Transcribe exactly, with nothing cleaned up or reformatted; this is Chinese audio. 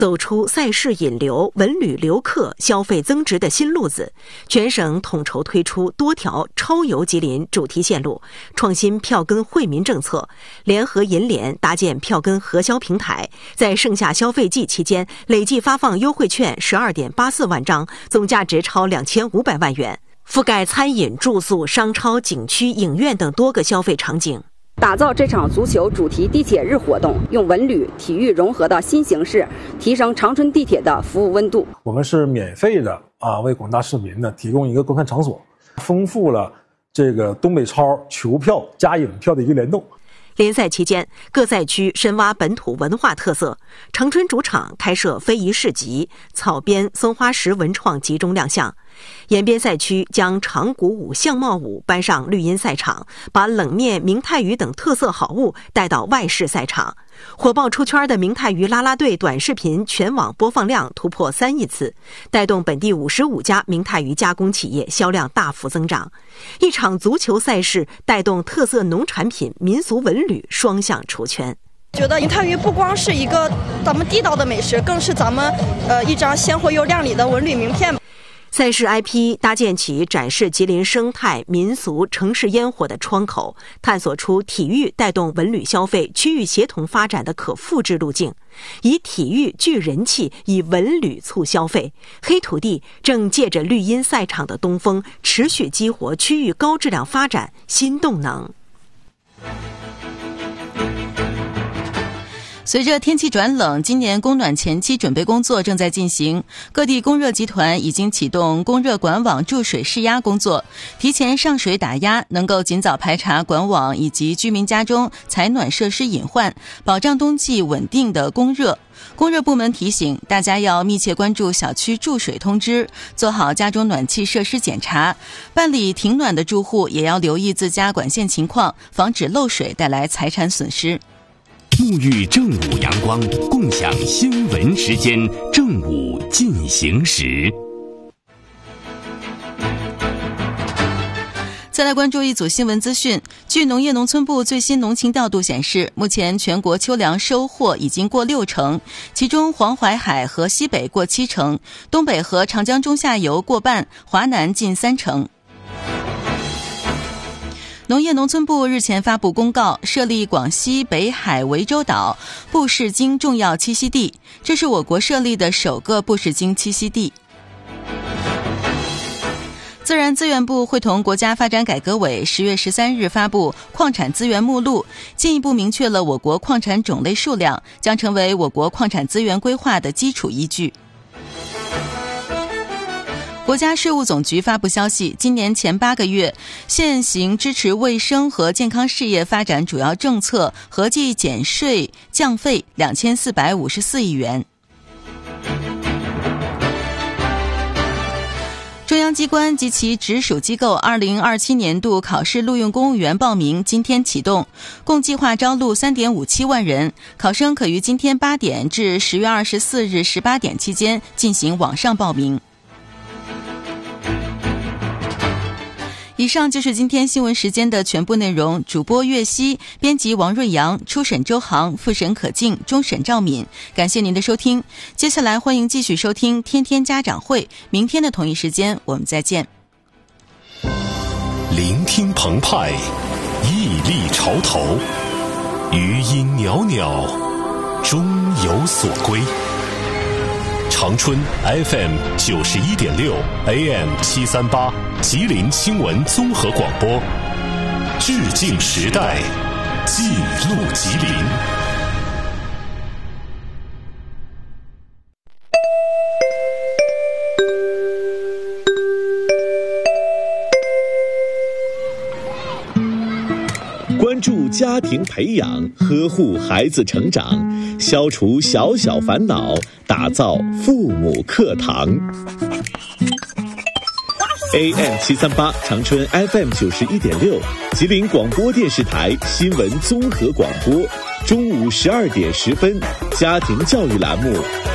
走出赛事引流、文旅留客、消费增值的新路子，全省统筹推出多条超游吉林主题线路，创新票根惠民政策，联合银联搭建票根核销平台，在盛夏消费季期间累计发放优惠券 十二点八四万张，总价值超两千五百万元，覆盖餐饮、住宿、商超、景区、影院等多个消费场景。 打造这场足球主题地铁日活动，用文旅、体育融合的新形式，提升长春地铁的服务温度。 我们是免费的啊，为广大市民呢提供一个观看场所，丰富了这个东北超球票加影票的一个联动。 联赛期间，各赛区深挖本土文化特色。长春主场开设非遗市集，草编、松花石文创集中亮相。延边赛区将长鼓舞、相貌舞搬上绿茵赛场，把冷面、明太鱼等特色好物带到外市赛场。火爆出圈的明太鱼啦啦队短视频全网播放量突破三亿次，带动本地五十五家明太鱼加工企业销量大幅增长。一场足球赛事带动特色农产品、民俗文旅双向出圈。 觉得明太鱼不光是一个咱们地道的美食，更是咱们呃一张鲜活又亮丽的文旅名片。 赛事 I P 搭建起展示吉林生态、民俗、城市烟火的窗口，探索出体育带动文旅消费、区域协同发展的可复制路径。以体育聚人气，以文旅促消费。黑土地正借着绿茵赛场的东风，持续激活区域高质量发展新动能。 随着天气转冷，今年供暖前期准备工作正在进行。各地供热集团已经启动供热管网注水试压工作，提前上水打压，能够尽早排查管网以及居民家中采暖设施隐患，保障冬季稳定的供热。供热部门提醒大家要密切关注小区注水通知，做好家中暖气设施检查。办理停暖的住户也要留意自家管线情况，防止漏水带来财产损失。 沐浴正午阳光，共享新闻时间，正午进行时。 再来关注一组新闻资讯。据农业农村部最新农情调度显示，目前全国秋粮收获已经过六成，其中黄淮海和西北过七成，东北和长江中下游过半，华南近三成。农业农村部日前发布公告，设立广西北海涠洲岛布氏鲸重要栖息地，这是我国设立的首个布氏鲸栖息地。自然资源部会同国家发展改革委十月十三日发布矿产资源目录，进一步明确了我国矿产种类数量，将成为我国矿产资源规划的基础依据。国家税务总局发布消息，今年前八个月，现行支持卫生和健康事业发展主要政策合计减税降费两千四百五十四亿元。中央机关及其直属机构二零二七年度考试录用公务员报名今天启动，共计划招录 三点五七万人，考生可于今天八点至十月二十四日十八点期间进行网上报名。以上就是今天新闻时间的全部内容。主播岳西，编辑王瑞阳，初审周航，复审可敬，终审赵敏。感谢您的收听，接下来欢迎继续收听天天家长会，明天的同一时间我们再见。 聆听澎湃，屹立潮头，余音袅袅，终有所归。长春 F M 九十一点六 A M 七三八，吉林新闻综合广播，致敬时代，记录吉林。 关注家庭培养，呵护孩子成长，消除小小烦恼，打造父母课堂。A M 七三八，长春 F M 九十一点六，吉林广播电视台新闻综合广播，中午十二点十分，家庭教育栏目。